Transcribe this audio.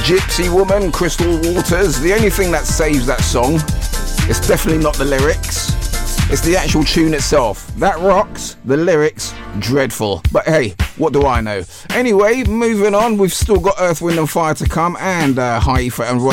Gypsy Woman, Crystal Waters. The only thing that saves that song, it's definitely not the lyrics. It's the actual tune itself. That rocks. The lyrics, dreadful. But hey, what do I know? Anyway, moving on. We've still got Earth, Wind and Fire to come, and Haifa and Ron